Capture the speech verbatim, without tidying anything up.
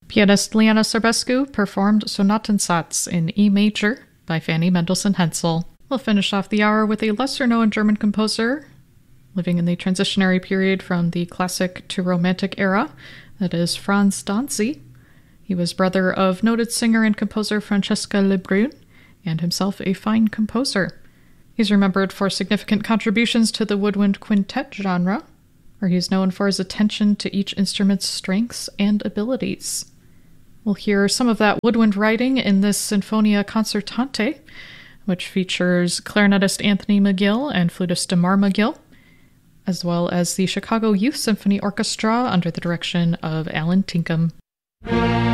Pianist Liana Serbescu performed Sonatensatz in E major by Fanny Mendelssohn Hensel. We'll finish off the hour with a lesser-known German composer living in the transitionary period from the classic to romantic era, that is Franz Danzi. He was brother of noted singer and composer Francesca Lebrun, and himself a fine composer. He's remembered for significant contributions to the woodwind quintet genre, where he's known for his attention to each instrument's strengths and abilities. We'll hear some of that woodwind writing in this Sinfonia Concertante, which features clarinetist Anthony McGill and flutist Damar McGill, as well as the Chicago Youth Symphony Orchestra under the direction of Alan Tinkham.